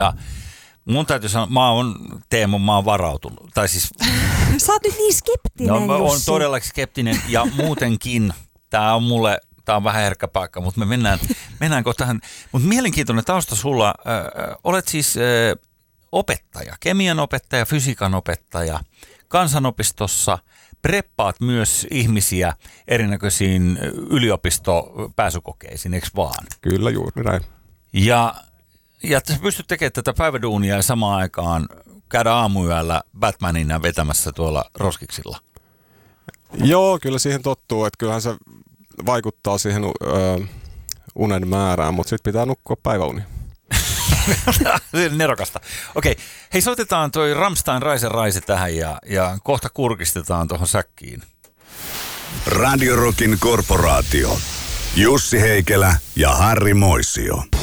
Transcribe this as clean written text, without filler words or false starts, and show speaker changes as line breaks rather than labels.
Ja mun täytyy sanoa, Teemu, mä oon varautunut. Tai siis...
Sä oot nyt niin skeptinen,
mä oon
Jussi.
todella skeptinen ja muutenkin tää on vähän herkkä paikka, mutta me mennään kohtaan. Mutta mielenkiintoinen tausta sulla. Olet siis opettaja, kemian opettaja, fysiikan opettaja kansanopistossa. Preppaat myös ihmisiä erinäköisiin yliopistopääsykokeisiin, eikö vaan?
Kyllä, juuri näin.
Ja sä pystyt tekemään tätä päiväduunia ja samaan aikaan käydä aamuyöllä Batmanina vetämässä tuolla roskiksilla.
Joo, kyllä siihen tottuu, että kyllähän se vaikuttaa siihen unen määrään, mutta sitten pitää nukkua päiväuni.
Nerokasta. Okei, hei, soitetaan toi Rammstein Rise tähän ja kohta kurkistetaan tuohon säkkiin.
Radio Rockin korporaatio. Jussi Heikelä ja Harri Moisio.